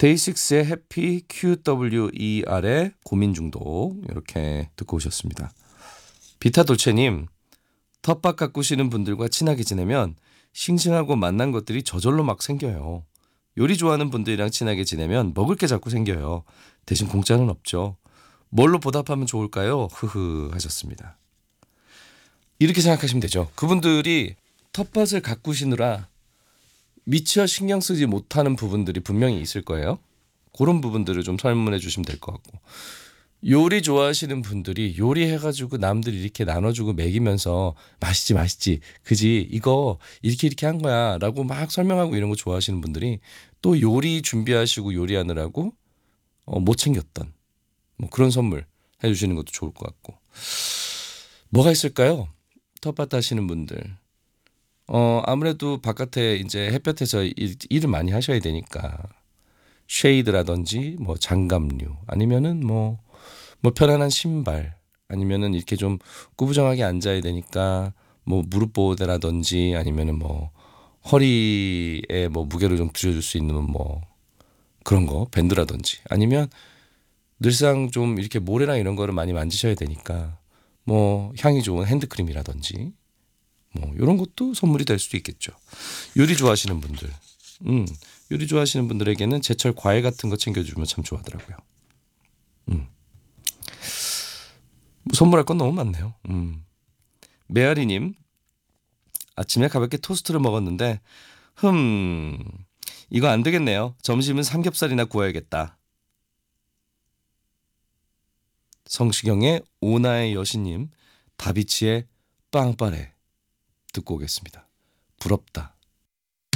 데이식스의 해피 QWER의 고민 중독 이렇게 듣고 오셨습니다. 비타 돌체님, 텃밭 가꾸시는 분들과 친하게 지내면 싱싱하고 맛난 것들이 저절로 막 생겨요. 요리 좋아하는 분들이랑 친하게 지내면 먹을 게 자꾸 생겨요. 대신 공짜는 없죠. 뭘로 보답하면 좋을까요? 흐흐 하셨습니다. 이렇게 생각하시면 되죠. 그분들이 텃밭을 가꾸시느라 미처 신경 쓰지 못하는 부분들이 분명히 있을 거예요. 그런 부분들을 좀 설문해 주시면 될 것 같고, 요리 좋아하시는 분들이 요리해가지고 남들 이렇게 나눠주고 먹이면서 맛있지 그지 이거 이렇게 한 거야 라고 막 설명하고 이런 거 좋아하시는 분들이 또 요리 준비하시고 요리하느라고 못 챙겼던 뭐 그런 선물 해주시는 것도 좋을 것 같고. 뭐가 있을까요? 텃밭 하시는 분들 아무래도 바깥에 이제 햇볕에서 일을 많이 하셔야 되니까 쉐이드라든지 뭐 장갑류 아니면은 뭐 편안한 신발 아니면은 이렇게 좀 구부정하게 앉아야 되니까 뭐 무릎 보호대라든지 아니면은 뭐 허리에 뭐 무게를 좀 줄여줄 수 있는 뭐 그런 거 밴드라든지 아니면 늘상 좀 이렇게 모래랑 이런 거를 많이 만지셔야 되니까 뭐 향이 좋은 핸드크림이라든지 뭐 이런 것도 선물이 될 수도 있겠죠. 요리 좋아하시는 분들, 요리 좋아하시는 분들에게는 제철 과일 같은 거 챙겨주면 참 좋아하더라고요. 선물할 건 너무 많네요. 메아리님, 아침에 가볍게 토스트를 먹었는데 이거 안 되겠네요. 점심은 삼겹살이나 구워야겠다. 성시경의 오나의 여신님, 다비치의 빵빠레 듣고 오겠습니다. 부럽다.